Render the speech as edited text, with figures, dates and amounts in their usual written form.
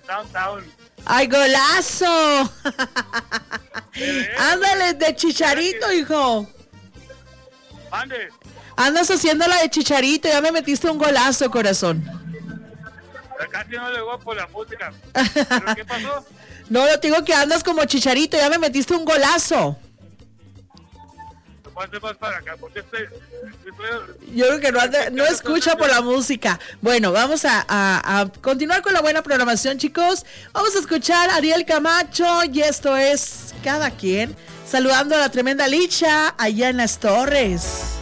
Downtown. ¡Ay, golazo! Ándale, de Chicharito, hijo. Ande. Andas haciendo la de Chicharito, ya me metiste un golazo, corazón. Casi no le voy por la música. ¿Pero qué pasó? No, lo digo que andas como Chicharito, ya me metiste un golazo. Más para acá, porque yo creo que no escucha por la música. Bueno, vamos a continuar con la buena programación, chicos. Vamos a escuchar a Ariel Camacho y esto es Cada Quien, saludando a la tremenda Licha allá en Las Torres.